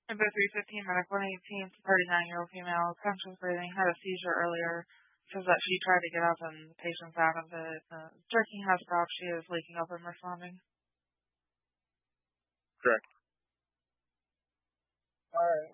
Number 315, medical 18, 39-year-old female, conscious breathing, had a seizure earlier. Says that she tried to get up and the patient's out of it. Jerking has stopped. She is waking up and responding. Correct. Alright,